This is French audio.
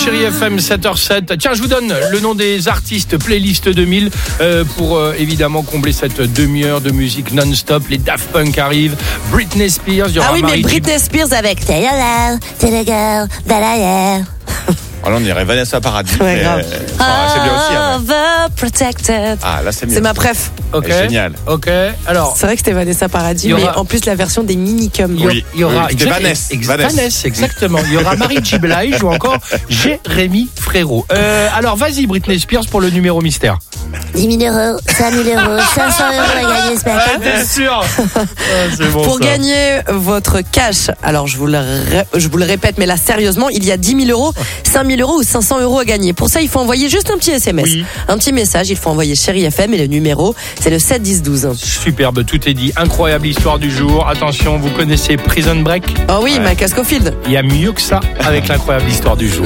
Chérie FM 7h07. Tiens, je vous donne le nom des artistes playlist 2000 pour évidemment combler cette demi-heure de musique non-stop. Les Daft Punk arrivent, Britney Spears, il y aura mais Marie Britney Spears avec Taylor, Girl, Alors on dirait Vanessa Paradis. Ouais, mais, grave. c'est bien aussi. Hein, Protected. Ah, là c'est mieux. C'est ma préf. Ok. Génial. Ok. Alors, C'est vrai que c'était Vanessa Paradis, Il y aura- mais en plus la version des minicums. Oui. il y aura C'était Vanessa. Vanessa, exactement. Il y aura Marie J. Blige ou encore Jérémy Frérot. Alors, vas-y, Britney Spears pour le numéro mystère. 10 000 euros, 5 000 euros, 500 euros à gagner ce matin. T'es sûr? C'est bon, Pour ça. gagner votre cash, alors je vous le répète, mais là sérieusement, il y a 10 000 euros, 5 000 euros ou 500 euros à gagner. Pour ça, il faut envoyer juste un petit SMS, Oui. un petit message. Il faut envoyer Chérie FM et le numéro, c'est le 7 10 12. Superbe, tout est dit. Incroyable histoire du jour. Attention, vous connaissez Prison Break? Oh oui, Michael Scofield. Il y a mieux que ça avec l'incroyable histoire du jour.